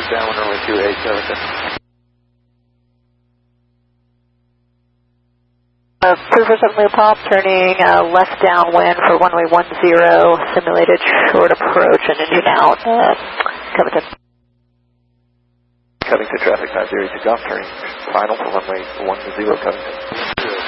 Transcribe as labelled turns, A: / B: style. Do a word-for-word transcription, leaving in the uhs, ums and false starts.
A: downwind runway two eight, Covington.
B: Uh, Proofer seven Leo Pop, turning uh, left downwind for runway one zero, simulated short approach and engine out, uh, Covington.
A: Covington traffic nine zero to golf, turning final for runway one zero, Covington.